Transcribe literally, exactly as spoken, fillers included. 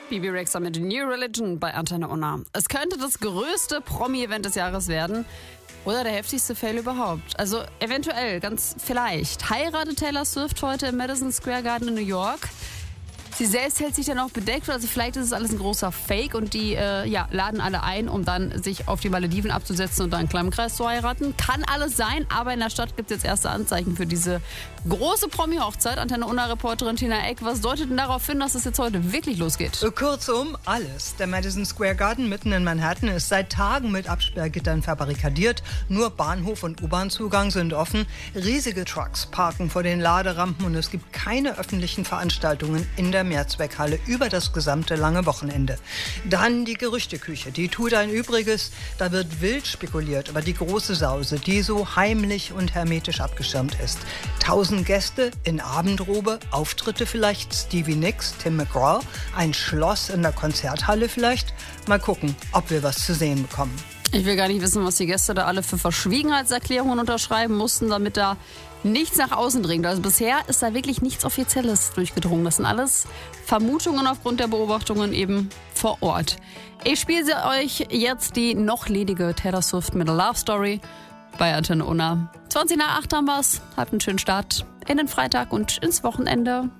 Bibi Rexha mit New Religion bei Antenne Unna. Es könnte das größte Promi-Event des Jahres werden oder der heftigste Fail überhaupt. Also eventuell, ganz vielleicht. Heiratet Taylor Swift heute im Madison Square Garden in New York. Sie selbst hält sich dann auch bedeckt, also vielleicht ist es alles ein großer Fake und die äh, ja, laden alle ein, um dann sich auf die Malediven abzusetzen und da einen kleinen Kreis zu heiraten. Kann alles sein, aber in der Stadt gibt es jetzt erste Anzeichen für diese große Promi-Hochzeit. Antenne Unna-Reporterin Tina Eck, was deutet denn darauf hin, dass es jetzt heute wirklich losgeht? Kurzum, alles. Der Madison Square Garden mitten in Manhattan ist seit Tagen mit Absperrgittern verbarrikadiert. Nur Bahnhof und U-Bahn-Zugang sind offen. Riesige Trucks parken vor den Laderampen und es gibt keine öffentlichen Veranstaltungen in der Mehrzweckhalle über das gesamte lange Wochenende. Dann die Gerüchteküche, die tut ein Übriges. Da wird wild spekuliert über die große Sause, die so heimlich und hermetisch abgeschirmt ist. Tausend Gäste in Abendrobe, Auftritte vielleicht, Stevie Nicks, Tim McGraw, ein Schloss in der Konzerthalle vielleicht. Mal gucken, ob wir was zu sehen bekommen. Ich will gar nicht wissen, was die Gäste da alle für Verschwiegenheitserklärungen unterschreiben mussten, damit da nichts nach außen dringt. Also bisher ist da wirklich nichts Offizielles durchgedrungen. Das sind alles Vermutungen aufgrund der Beobachtungen eben vor Ort. Ich spiele sie euch jetzt die noch ledige Taylor Swift mit A Love Story bei Antenne Unna. zwanzig nach acht haben wir's. Habt einen schönen Start in den Freitag und ins Wochenende.